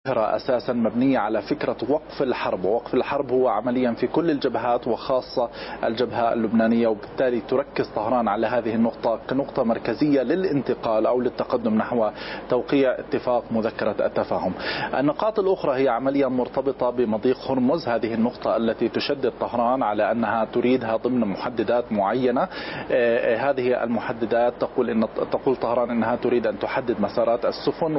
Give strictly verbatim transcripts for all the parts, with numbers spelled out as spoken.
أساسا مبنية على فكرة وقف الحرب، ووقف الحرب هو عمليا في كل الجبهات وخاصة الجبهة اللبنانية، وبالتالي تركز طهران على هذه النقطة كنقطة مركزية للانتقال أو للتقدم نحو توقيع اتفاق مذكرة التفاهم. النقاط الأخرى هي عمليا مرتبطة بمضيق هرمز، هذه النقطة التي تشدد طهران على أنها تريدها ضمن محددات معينة. هذه المحددات تقول إن تقول طهران أنها تريد أن تحدد مسارات السفن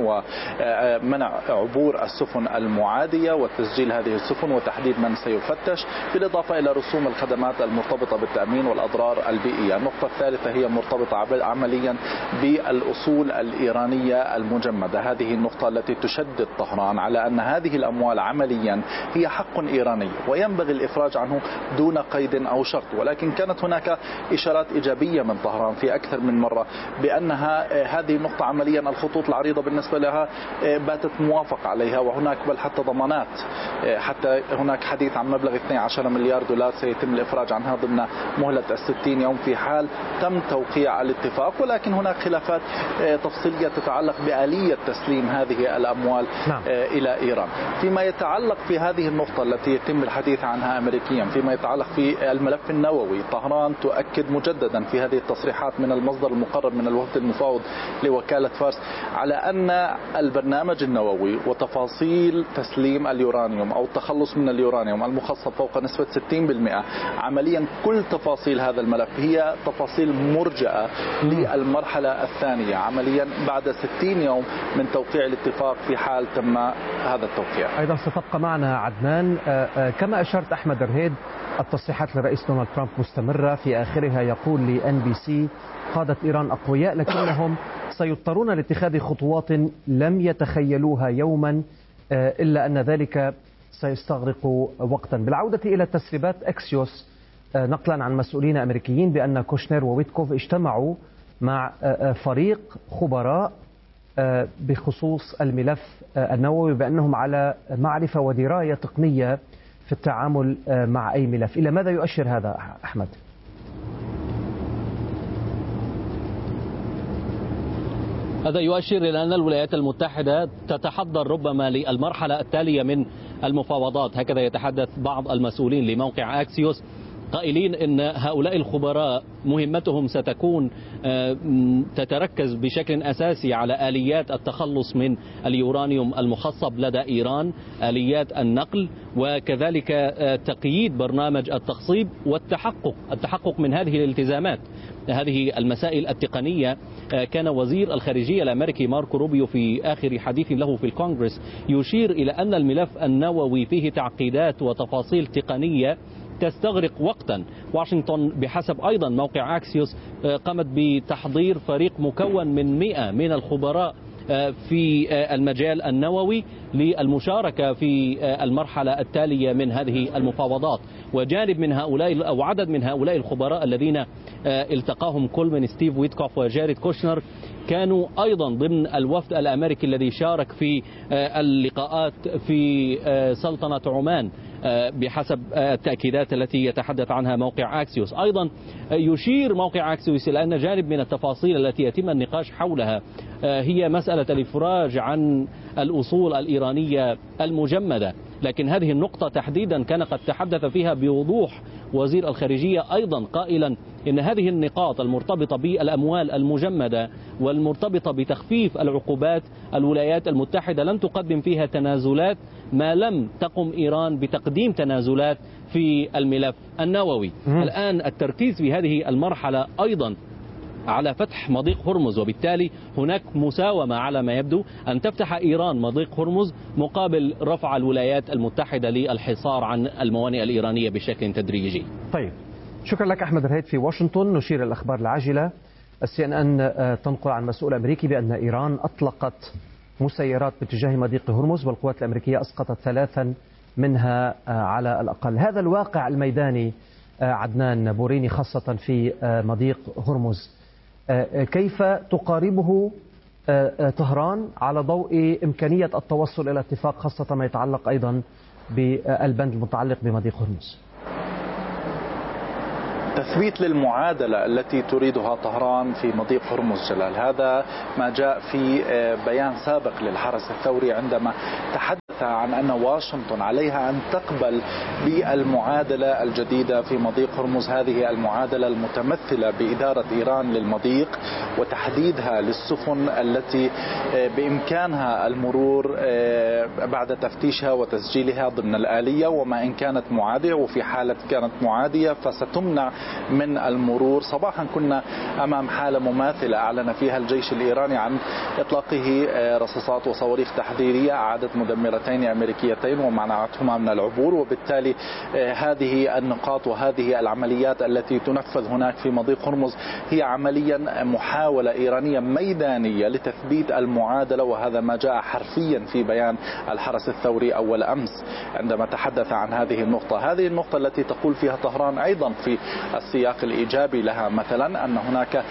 ومنع عبور السفن المعادية وتسجيل هذه السفن وتحديد من سيفتش، بالإضافة إلى رسوم الخدمات المرتبطة بالتأمين والأضرار البيئية. النقطة الثالثة هي مرتبطة عمليا بالأصول الإيرانية المجمدة، هذه النقطة التي تشدد طهران على أن هذه الأموال عمليا هي حق إيراني وينبغي الإفراج عنه دون قيد أو شرط. ولكن كانت هناك إشارات إيجابية من طهران في أكثر من مرة بأنها هذه النقطة عمليا الخطوط العريضة بالنسبة لها باتت موافقة عليها، وهناك بل حتى ضمانات، حتى هناك حديث عن مبلغ اثني عشر مليار دولار سيتم الإفراج عنها ضمن مهلة الستين يوم في حال تم توقيع الاتفاق. ولكن هناك خلافات تفصيلية تتعلق بآلية تسليم هذه الأموال نعم. إلى إيران. فيما يتعلق في هذه النقطة التي يتم الحديث عنها أمريكيا، فيما يتعلق في الملف النووي، طهران تؤكد مجددا في هذه التصريحات من المصدر المقرب من الوفد المفاوض لوكالة فارس على أن البرنامج النووي وتفاصيل تسليم اليورانيوم أو التخلص من اليورانيوم المخصب فوق نسبة ستين بالمئة، عمليا كل تفاصيل هذا الملف هي تفاصيل مرجئة للمرحلة الثانية عمليا بعد ستين يوم من توقيع الاتفاق في حال تم هذا التوقيع. أيضا ستبقى معنا عدنان. كما أشرت أحمد رهيد، التصريحات للرئيس دونالد ترامب مستمرة، في آخرها يقول لإن بي سي قادة إيران أقوياء لكنهم سيضطرون لاتخاذ خطوات لم يتخيلوها يوما إلا أن ذلك سيستغرق وقتا. بالعودة إلى تسريبات أكسيوس نقلا عن مسؤولين أمريكيين بأن كوشنير وويتكوف اجتمعوا مع فريق خبراء بخصوص الملف النووي بأنهم على معرفة ودراية تقنية في التعامل مع أي ملف. إلى ماذا يؤشر هذا أحمد؟ هذا يؤشر إلى أن الولايات المتحدة تتحضر ربما للمرحلة التالية من المفاوضات. هكذا يتحدث بعض المسؤولين لموقع أكسيوس قائلين أن هؤلاء الخبراء مهمتهم ستكون تتركز بشكل أساسي على آليات التخلص من اليورانيوم المخصب لدى إيران، آليات النقل، وكذلك تقييد برنامج التخصيب والتحقق التحقق من هذه الالتزامات. هذه المسائل التقنية كان وزير الخارجية الأمريكي ماركو روبيو في آخر حديث له في الكونغرس يشير إلى أن الملف النووي فيه تعقيدات وتفاصيل تقنية تستغرق وقتا. واشنطن بحسب أيضا موقع أكسيوس قامت بتحضير فريق مكون من مئة من الخبراء في المجال النووي للمشاركة في المرحلة التالية من هذه المفاوضات. وجانب من هؤلاء أو عدد من هؤلاء الخبراء الذين التقاهم كل من ستيف ويتكوف وجاريد كوشنر كانوا أيضا ضمن الوفد الأمريكي الذي شارك في اللقاءات في سلطنة عمان بحسب التأكيدات التي يتحدث عنها موقع أكسيوس. أيضا يشير موقع أكسيوس إلى أن جانب من التفاصيل التي يتم النقاش حولها هي مسألة الإفراج عن الأصول الإيرانية المجمدة. لكن هذه النقطة تحديدا كان قد تحدث فيها بوضوح وزير الخارجية أيضا قائلا إن هذه النقاط المرتبطة بالأموال المجمدة والمرتبطة بتخفيف العقوبات الولايات المتحدة لن تقدم فيها تنازلات ما لم تقم إيران بتقديم تنازلات في الملف النووي. الآن التركيز في هذه المرحلة أيضا على فتح مضيق هرمز، وبالتالي هناك مساومة على ما يبدو أن تفتح إيران مضيق هرمز مقابل رفع الولايات المتحدة للحصار عن الموانئ الإيرانية بشكل تدريجي. طيب، شكرا لك أحمد رهيد في واشنطن. نشير الأخبار العاجلة. السي ان ان تنقل عن مسؤول أمريكي بأن إيران أطلقت مسيرات باتجاه مضيق هرمز والقوات الأمريكية أسقطت ثلاثا منها على الأقل. هذا الواقع الميداني عدنان بوريني خاصة في مضيق هرمز، كيف تقاربه طهران على ضوء إمكانية التوصل إلى اتفاق، خاصة ما يتعلق أيضا بالبند المتعلق بمضيق هرمز؟ تثبيت للمعادلة التي تريدها طهران في مضيق هرمز جلال. هذا ما جاء في بيان سابق للحرس الثوري عندما تحدث عن أن واشنطن عليها أن تقبل بالمعادلة الجديدة في مضيق هرمز، هذه المعادلة المتمثلة بإدارة إيران للمضيق وتحديدها للسفن التي بإمكانها المرور بعد تفتيشها وتسجيلها ضمن الآلية، وما إن كانت معادية، وفي حالة كانت معادية فستمنع من المرور. صباحا كنا أمام حالة مماثلة أعلن فيها الجيش الإيراني عن إطلاقه رصاصات وصواريخ تحذيرية أعادت مدمرتين أمريكيتين ومنعتهما من العبور، وبالتالي هذه النقاط وهذه العمليات التي تنفذ هناك في مضيق هرمز هي عمليا محاولة إيرانية ميدانية لتثبيت المعادلة، وهذا ما جاء حرفيا في بيان الحرس الثوري أول أمس عندما تحدث عن هذه النقطة. هذه النقطة التي تقول فيها طهران أيضا في السياق الإيجابي لها مثلا أن هناك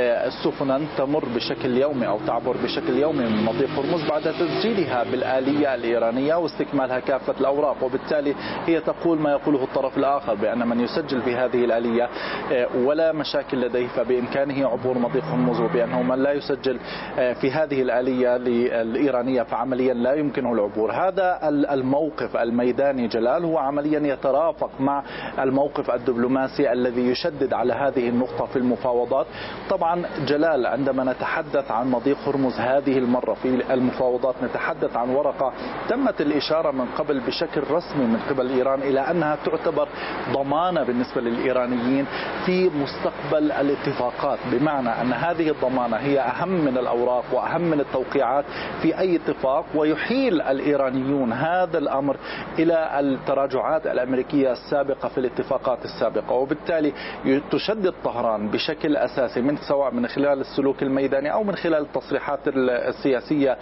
سفنا تمر بشكل يومي أو تعبر بشكل يومي من مضيق هرمز بعد تسجيلها بالآلية الإيرانية واستكمالها كافة الأوراق، وبالتالي هي تقول ما يقوله الطرف الآخر بأن من يسجل في هذه الآلية ولا مشاكل لديه فبإمكانه عبور مضيق هرمز، وبأنه من لا يسجل في هذه الآلية الإيرانية فعمليا لا يمكنه العبور. هذا الموقف الميداني جلال هو عمليا يترافق مع الموقف الدبلوماسي الذي يشدد على هذه النقطة في المفاوضات. طبعا جلال عندما نتحدث عن مضيق هرمز هذه المرة في المفاوضات نتحدث عن ورقة تمت الإشارة من قبل بشكل رسمي من قبل إيران إلى أنها تعتبر ضمانة بالنسبة للإيرانيين في مستقبل الاتفاقات، بمعنى أن هذه الضمانة هي أهم من الأوراق وأهم من التوقيعات في أي اتفاق، ويحيل الإيرانيون هذا الأمر إلى التراجعات الأمريكية السابقة في الاتفاقات السابقة، وبالتالي تشدد طهران بشكل أساسي من سواء من خلال السلوك الميداني أو من خلال التصريحات السياسية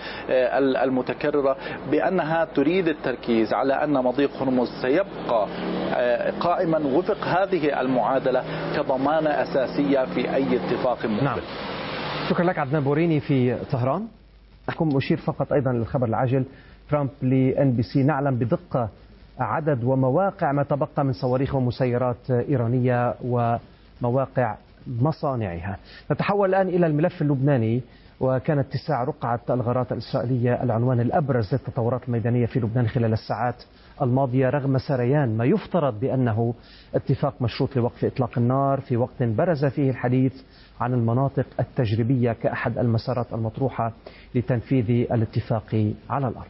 المتكررة بأنها تريد التركيز على أن مضيق هرمز سيبقى قائما وفق هذه المعادلة كضمانة أساسية في أي اتفاق مقبل. نعم. شكرا لك عدنان بوريني في طهران. أحكم أشير فقط أيضا للخبر العاجل ترامب لإن بي سي: نعلم بدقة عدد ومواقع ما تبقى من صواريخ ومسيرات إيرانية ومواقع مصانعها. نتحول الآن إلى الملف اللبناني، وكان اتساع رقعة الغارات الإسرائيلية العنوان الأبرز للتطورات الميدانية في لبنان خلال الساعات الماضية، رغم سريان ما يفترض بأنه اتفاق مشروط لوقف إطلاق النار، في وقت برز فيه الحديث عن المناطق التجريبية كأحد المسارات المطروحة لتنفيذ الاتفاق على الأرض.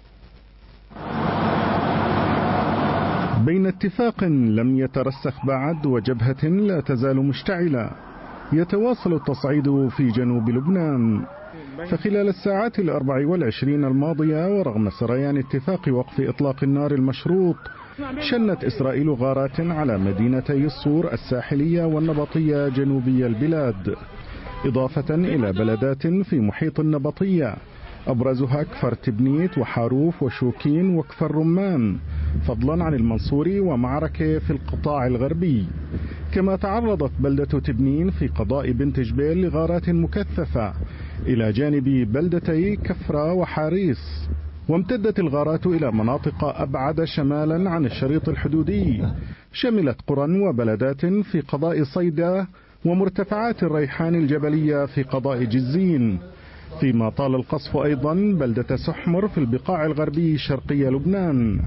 بين اتفاق لم يترسخ بعد وجبهة لا تزال مشتعلة، يتواصل التصعيد في جنوب لبنان. فخلال الساعات الأربع والعشرين الماضية ورغم سريان اتفاق وقف إطلاق النار المشروط، شنت إسرائيل غارات على مدينتي الصور الساحلية والنبطية جنوبي البلاد، إضافة إلى بلدات في محيط النبطية أبرزها كفر تبنيت وحاروف وشوكين وكفر رمان، فضلا عن المنصوري ومعركة في القطاع الغربي. كما تعرضت بلدة تبنين في قضاء بنت جبيل لغارات مكثفة إلى جانب بلدتي كفرة وحاريس. وامتدت الغارات إلى مناطق أبعد شمالا عن الشريط الحدودي، شملت قرى وبلدات في قضاء صيدا ومرتفعات الريحان الجبلية في قضاء جزين، فيما طال القصف أيضا بلدة سحمر في البقاع الغربي شرقي لبنان.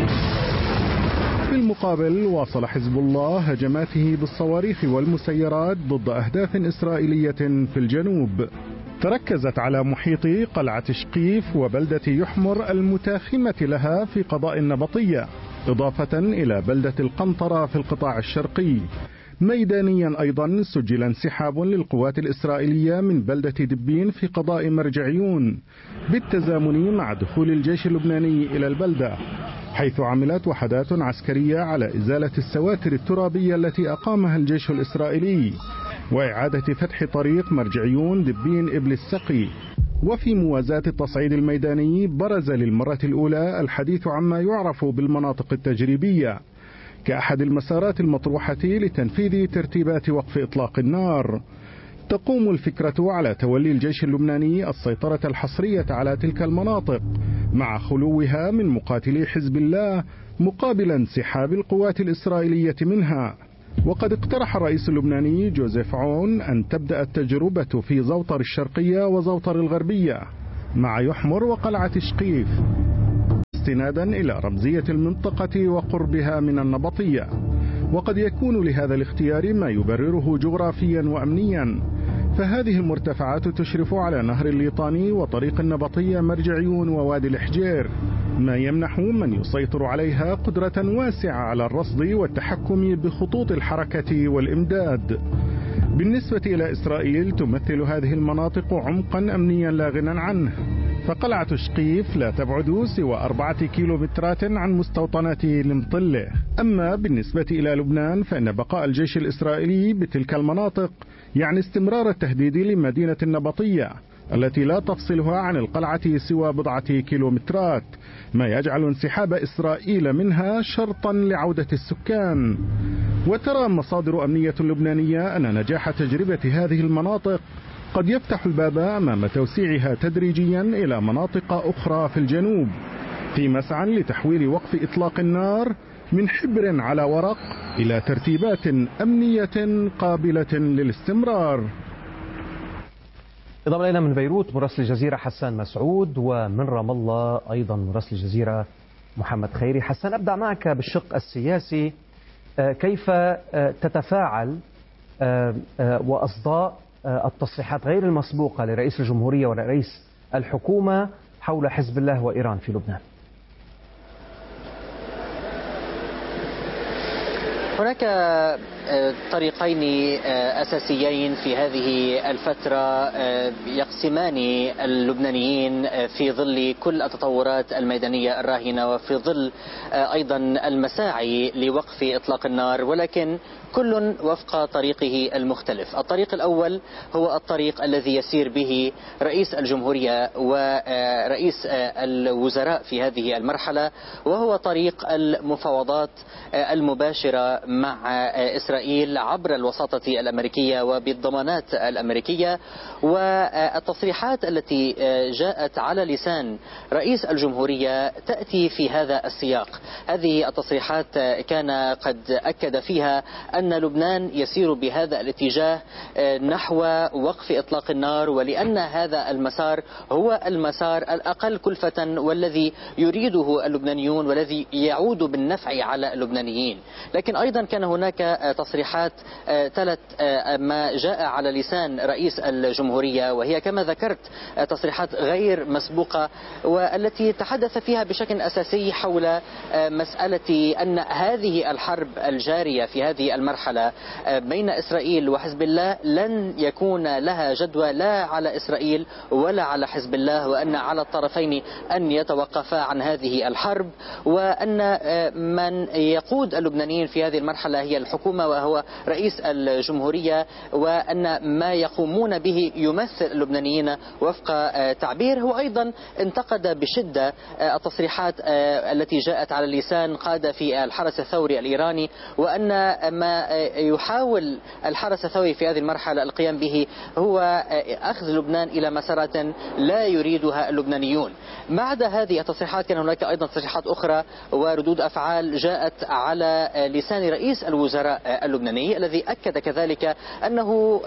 في المقابل واصل حزب الله هجماته بالصواريخ والمسيرات ضد أهداف إسرائيلية في الجنوب، تركزت على محيط قلعة شقيف وبلدة يحمر المتاخمة لها في قضاء النبطية، إضافة إلى بلدة القنطرة في القطاع الشرقي. ميدانيا أيضا سجل انسحاب للقوات الإسرائيلية من بلدة دبين في قضاء مرجعيون بالتزامن مع دخول الجيش اللبناني إلى البلدة، حيث عملت وحدات عسكرية على إزالة السواتر الترابية التي أقامها الجيش الإسرائيلي وإعادة فتح طريق مرجعيون دبين إبل السقي. وفي موازاة التصعيد الميداني برز للمرة الأولى الحديث عما يعرف بالمناطق التجريبية كأحد المسارات المطروحة لتنفيذ ترتيبات وقف إطلاق النار. تقوم الفكرة على تولي الجيش اللبناني السيطرة الحصرية على تلك المناطق مع خلوها من مقاتلي حزب الله مقابل انسحاب القوات الإسرائيلية منها. وقد اقترح الرئيس اللبناني جوزيف عون أن تبدأ التجربة في زوطر الشرقية وزوطر الغربية مع يحمر وقلعة شقيف، استنادا إلى رمزية المنطقة وقربها من النبطية. وقد يكون لهذا الاختيار ما يبرره جغرافيا وأمنيا، فهذه المرتفعات تشرف على نهر الليطاني وطريق النبطية مرجعيون ووادي الحجير، ما يمنح من يسيطر عليها قدرة واسعة على الرصد والتحكم بخطوط الحركة والإمداد. بالنسبة إلى إسرائيل تمثل هذه المناطق عمقا أمنيا لا غنى عنه، فقلعة شقيف لا تبعد سوى أربعة كيلومترات عن مستوطنات المطلة. أما بالنسبة إلى لبنان فإن بقاء الجيش الإسرائيلي بتلك المناطق يعني استمرار التهديد لمدينة النبطية التي لا تفصلها عن القلعة سوى بضعة كيلومترات، ما يجعل انسحاب إسرائيل منها شرطا لعودة السكان. وترى مصادر أمنية لبنانية أن نجاح تجربة هذه المناطق قد يفتح الباب أمام توسيعها تدريجيا إلى مناطق أخرى في الجنوب، في مسعى لتحويل وقف إطلاق النار من حبر على ورق إلى ترتيبات أمنية قابلة للاستمرار. انضم إلينا من بيروت مراسل الجزيرة حسان مسعود، ومن رام الله أيضا مراسل الجزيرة محمد خيري. حسان، أبدأ معك بالشق السياسي، كيف تتفاعل وأصداء التصريحات غير المسبوقة لرئيس الجمهورية ورئيس الحكومة حول حزب الله وإيران في لبنان؟ هناك طريقين أساسيين في هذه الفترة يقسمان اللبنانيين في ظل كل التطورات الميدانية الراهنة وفي ظل أيضا المساعي لوقف إطلاق النار، ولكن كل وفق طريقه المختلف. الطريق الأول هو الطريق الذي يسير به رئيس الجمهورية ورئيس الوزراء في هذه المرحلة، وهو طريق المفاوضات المباشرة مع إسرائيل عبر الوساطة الأمريكية وبالضمانات الأمريكية. والتصريحات التي جاءت على لسان رئيس الجمهورية تأتي في هذا السياق. هذه التصريحات كان قد أكد فيها أن لبنان يسير بهذا الاتجاه نحو وقف إطلاق النار، ولأن هذا المسار هو المسار الأقل كلفة والذي يريده اللبنانيون والذي يعود بالنفع على اللبنانيين. لكن أيضا كان هناك تصريحات تلت ما جاء على لسان رئيس الجمهورية، وهي كما ذكرت تصريحات غير مسبوقة، والتي تحدث فيها بشكل أساسي حول مسألة أن هذه الحرب الجارية في هذه المرحلة بين إسرائيل وحزب الله لن يكون لها جدوى لا على إسرائيل ولا على حزب الله، وأن على الطرفين أن يتوقفا عن هذه الحرب، وأن من يقود اللبنانيين في هذه المرحلة هي الحكومة وهو رئيس الجمهورية، وأن ما يقومون به يمثل اللبنانيين وفق تعبير. هو أيضا انتقد بشدة التصريحات التي جاءت على لسان قادة في الحرس الثوري الإيراني، وأن ما يحاول الحرس الثوري في هذه المرحلة القيام به هو أخذ لبنان إلى مسارات لا يريدها اللبنانيون. بعد هذه التصريحات كان هناك أيضا تصريحات أخرى وردود أفعال جاءت على لسان رئيس الوزراء اللبناني، الذي أكد كذلك أنه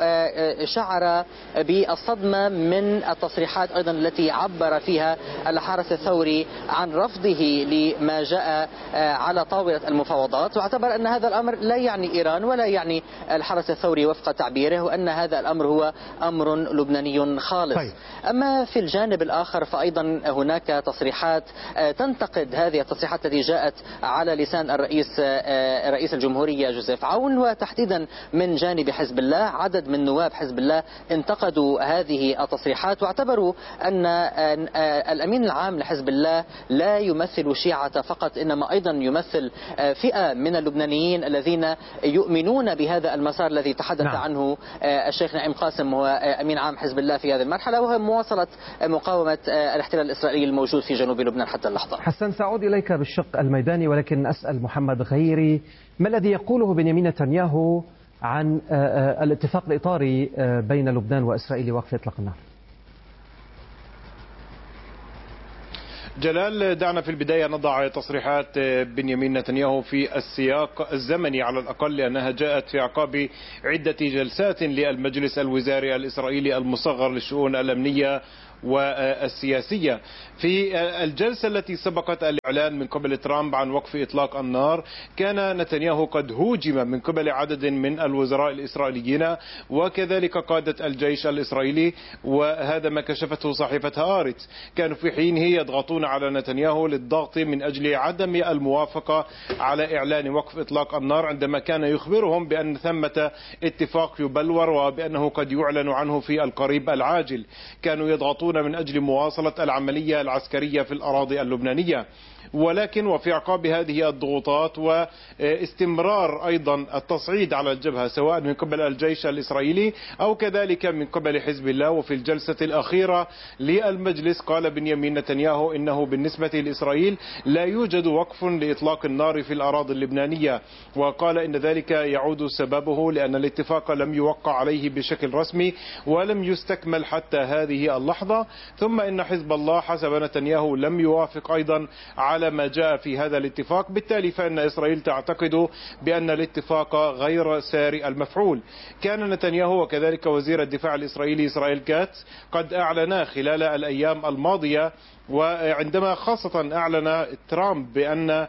شعر بالصدمة من التصريحات أيضا التي عبر فيها الحرس الثوري عن رفضه لما جاء على طاولة المفاوضات، واعتبر أن هذا الأمر لا يعني إيران ولا يعني الحرس الثوري وفق تعبيره، وأن هذا الأمر هو أمر لبناني خالص. طيب. أما في الجانب الآخر فأيضا هناك تصريحات تنتقد هذه التصريحات التي جاءت على لسان الرئيس رئيس الجمهورية جوزيف عون، وتحديدا من جانب حزب الله. عدد من نواب حزب الله انتقدوا هذه التصريحات واعتبروا أن الأمين العام لحزب الله لا يمثل شيعة فقط، إنما أيضا يمثل فئة من اللبنانيين الذين يؤمنون بهذا المسار الذي تحدث نعم. عنه الشيخ نعيم قاسم هو أمين عام حزب الله في هذه المرحلة، وهو مواصلة مقاومة الاحتلال الإسرائيلي الموجود في جنوب لبنان حتى اللحظة. حسن، سأعود إليك بالشق الميداني، ولكن أسأل محمد غيري ما الذي يقوله بنيامين نتنياهو عن الاتفاق الإطاري بين لبنان وإسرائيل لوقف إطلاق النار؟ جلال، دعنا في البداية نضع تصريحات بنيامين نتنياهو في السياق الزمني على الأقل، لأنها جاءت في أعقاب عدة جلسات للمجلس الوزاري الإسرائيلي المصغر للشؤون الأمنية والسياسية. في الجلسة التي سبقت الإعلان من قبل ترامب عن وقف إطلاق النار، كان نتنياهو قد هوجم من قبل عدد من الوزراء الإسرائيليين وكذلك قادة الجيش الإسرائيلي، وهذا ما كشفته صحيفة هآرتس. كانوا في حينه يضغطون على نتنياهو للضغط من أجل عدم الموافقة على إعلان وقف إطلاق النار، عندما كان يخبرهم بأن ثمة اتفاق يبلور وبأنه قد يعلن عنه في القريب العاجل. كانوا يضغطون من أجل مواصلة العملية العسكرية في الأراضي اللبنانية، ولكن وفي عقاب هذه الضغوطات واستمرار أيضا التصعيد على الجبهة سواء من قبل الجيش الإسرائيلي أو كذلك من قبل حزب الله، وفي الجلسة الأخيرة للمجلس قال بنيامين نتنياهو إنه بالنسبة لإسرائيل لا يوجد وقف لإطلاق النار في الأراضي اللبنانية، وقال إن ذلك يعود سببه لأن الاتفاق لم يوقع عليه بشكل رسمي ولم يستكمل حتى هذه اللحظة، ثم إن حزب الله حسب نتنياهو لم يوافق أيضا على ما جاء في هذا الاتفاق، بالتالي فإن إسرائيل تعتقد بأن الاتفاق غير ساري المفعول. كان نتنياهو وكذلك وزير الدفاع الإسرائيلي إسرائيل كاتس قد أعلنا خلال الأيام الماضية، وعندما خاصة أعلن ترامب بأن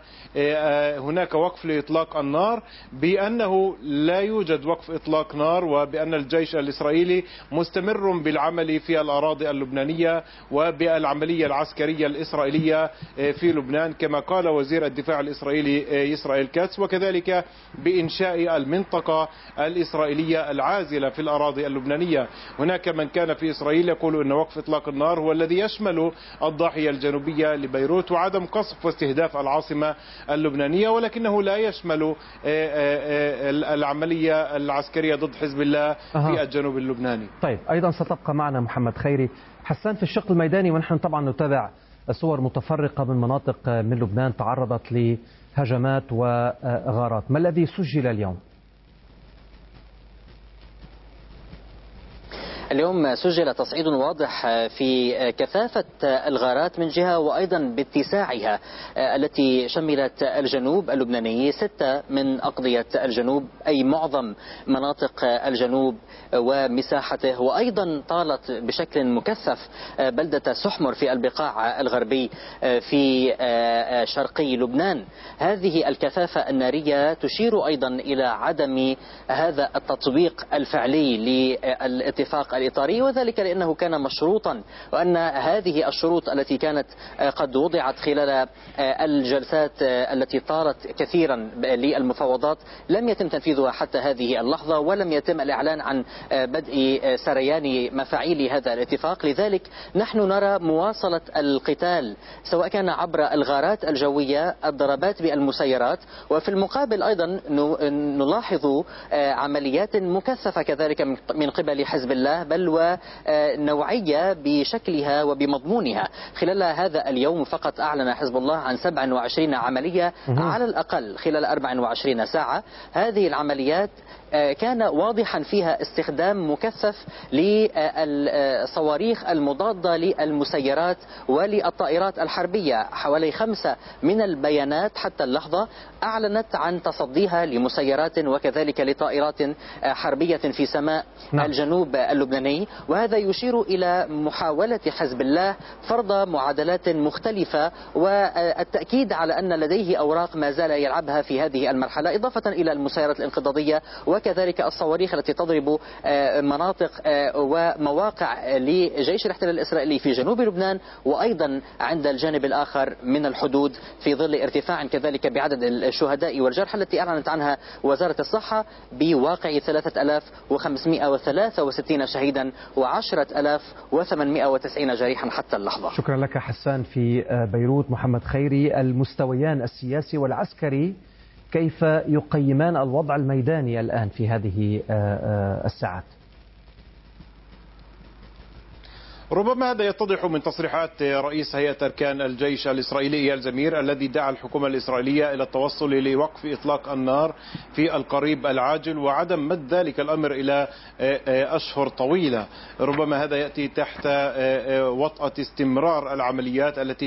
هناك وقف لإطلاق النار، بأنه لا يوجد وقف إطلاق نار، وبأن الجيش الإسرائيلي مستمر بالعمل في الأراضي اللبنانية وبالعملية العسكرية الإسرائيلية في لبنان كما قال وزير الدفاع الإسرائيلي إسرائيل كاتس، وكذلك بإنشاء المنطقة الإسرائيلية العازلة في الأراضي اللبنانية. هناك من كان في إسرائيل يقول أن وقف إطلاق النار هو الذي يشمل الضاحية الجنوبية لبيروت وعدم قصف واستهداف العاصمة اللبنانية، ولكنه لا يشمل العملية العسكرية ضد حزب الله في الجنوب اللبناني. طيب، أيضا ستبقى معنا محمد خيري. حسان، في الشق الميداني ونحن طبعا نتابع صور متفرقة من مناطق من لبنان تعرضت لهجمات وغارات، ما الذي سجل اليوم؟ اليوم سجل تصعيد واضح في كثافة الغارات من جهة وأيضا باتساعها التي شملت الجنوب اللبناني. ستة من أقضية الجنوب أي معظم مناطق الجنوب ومساحته، وأيضا طالت بشكل مكثف بلدة سحمر في البقاع الغربي في شرقي لبنان. هذه الكثافة النارية تشير أيضا إلى عدم هذا التطبيق الفعلي للاتفاق الإطاري، وذلك لأنه كان مشروطا، وأن هذه الشروط التي كانت قد وضعت خلال الجلسات التي طالت كثيرا للمفاوضات لم يتم تنفيذها حتى هذه اللحظة، ولم يتم الإعلان عن بدء سريان مفاعيل هذا الاتفاق. لذلك نحن نرى مواصلة القتال سواء كان عبر الغارات الجوية، الضربات بالمسيرات، وفي المقابل أيضا نلاحظ عمليات مكثفة كذلك من قبل حزب الله، بل ونوعية بشكلها وبمضمونها. خلال هذا اليوم فقط أعلن حزب الله عن سبعة وعشرين عملية على الأقل خلال أربع وعشرين ساعة. هذه العمليات كان واضحا فيها استخدام مكثف للصواريخ المضادة للمسيرات وللطائرات الحربية. حوالي خمسة من البيانات حتى اللحظة أعلنت عن تصديها لمسيرات وكذلك لطائرات حربية في سماء نعم. الجنوب اللبناني، وهذا يشير إلى محاولة حزب الله فرض معادلات مختلفة والتأكيد على أن لديه أوراق ما زال يلعبها في هذه المرحلة، إضافة إلى المسيرات الانقضاضية وكذلك الصواريخ التي تضرب مناطق ومواقع لجيش الاحتلال الإسرائيلي في جنوب لبنان وأيضا عند الجانب الآخر من الحدود، في ظل ارتفاع كذلك بعدد الشهداء والجرحى التي أعلنت عنها وزارة الصحة بواقع ثلاثة آلاف وخمسمائة وثلاثة وستين شهيدا وعشرة آلاف وثمانمائة وتسعين جريحا حتى اللحظة. شكرا لك حسان في بيروت. محمد خيري، المستويان السياسي والعسكري كيف يقيمان الوضع الميداني الآن في هذه الساعات؟ ربما هذا يتضح من تصريحات رئيس هيئة أركان الجيش الإسرائيلي إيال زمير الذي دعا الحكومة الإسرائيلية إلى التوصل لوقف إطلاق النار في القريب العاجل وعدم مد ذلك الأمر إلى أشهر طويلة. ربما هذا يأتي تحت وطأة استمرار العمليات التي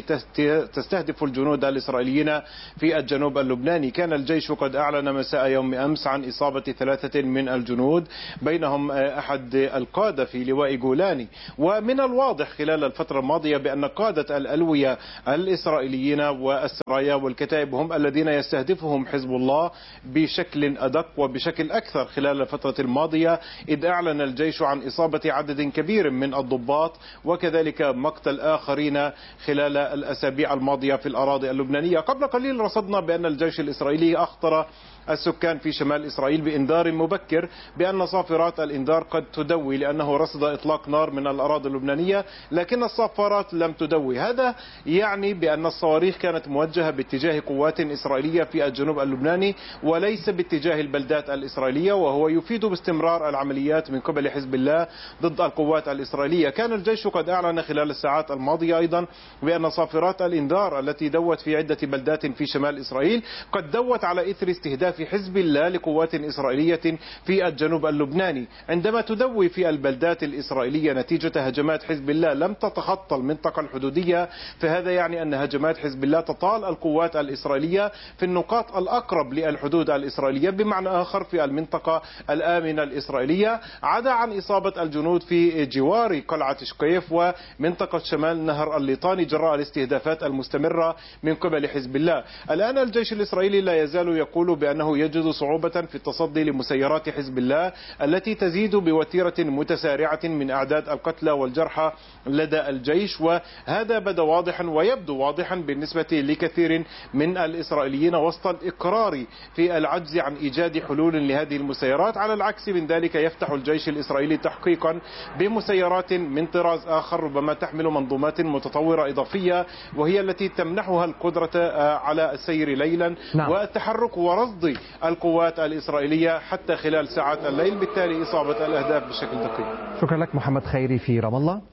تستهدف الجنود الإسرائيليين في الجنوب اللبناني. كان الجيش قد أعلن مساء يوم أمس عن إصابة ثلاثة من الجنود بينهم أحد القادة في لواء جولاني. ومن الواضح خلال الفترة الماضية بأن قادة الألوية الإسرائيليين والسرايا والكتائب هم الذين يستهدفهم حزب الله بشكل أدق وبشكل أكثر خلال الفترة الماضية، إذ أعلن الجيش عن إصابة عدد كبير من الضباط وكذلك مقتل آخرين خلال الأسابيع الماضية في الأراضي اللبنانية. قبل قليل رصدنا بأن الجيش الإسرائيلي أخطر السكان في شمال إسرائيل بإنذار مبكر بأن صافرات الإنذار قد تدوي، لأنه رصد إطلاق نار من الأراضي اللبنانية لكن الصافرات لم تدوي. هذا يعني بأن الصواريخ كانت موجهة باتجاه قوات إسرائيلية في الجنوب اللبناني وليس باتجاه البلدات الإسرائيلية، وهو يفيد باستمرار العمليات من قبل حزب الله ضد القوات الإسرائيلية. كان الجيش قد أعلن خلال الساعات الماضية أيضا بأن صافرات الإنذار التي دوت في عدة بلدات في شمال إسرائيل قد دوت على إثر استهداف في حزب الله لقوات إسرائيلية في الجنوب اللبناني. عندما تدوي في البلدات الإسرائيلية نتيجة هجمات حزب الله لم تتخطى المنطقة الحدودية، فهذا يعني أن هجمات حزب الله تطال القوات الإسرائيلية في النقاط الأقرب للحدود الإسرائيلية، بمعنى آخر في المنطقة الآمنة الإسرائيلية، عدا عن إصابة الجنود في جوار قلعة شقيف ومنطقة شمال نهر الليطاني جراء الاستهدافات المستمرة من قبل حزب الله. الآن الجيش الإسرائيلي لا يزال يقول بأنه يجد صعوبة في التصدي لمسيرات حزب الله التي تزيد بوتيرة متسارعة من أعداد القتلى والجرحى لدى الجيش، وهذا بدا واضحا ويبدو واضحا بالنسبة لكثير من الإسرائيليين وسط الإقرار في العجز عن إيجاد حلول لهذه المسيرات. على العكس من ذلك يفتح الجيش الإسرائيلي تحقيقا بمسيرات من طراز آخر ربما تحمل منظومات متطورة إضافية، وهي التي تمنحها القدرة على السير ليلا نعم. والتحرك ورصد القوات الإسرائيلية حتى خلال ساعات الليل، بالتالي إصابة الأهداف بشكل دقيق. شكرا لك محمد خيري في رام الله.